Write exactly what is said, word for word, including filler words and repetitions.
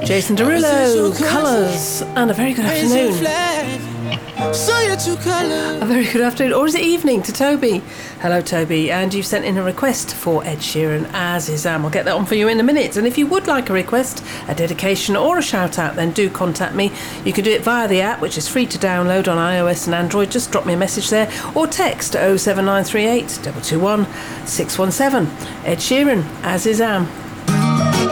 Jason Derulo, Colours, and a very good afternoon. A very good afternoon, or is it evening, to Toby? Hello, Toby, and you've sent in a request for Ed Sheeran, As Is Am. I'll get that on for you in a minute. And if you would like a request, a dedication or a shout out, then do contact me. You can do it via the app, which is free to download on iOS and Android. Just drop me a message there, or text oh seven nine three eight two two one six one seven. Ed Sheeran, As Is Am.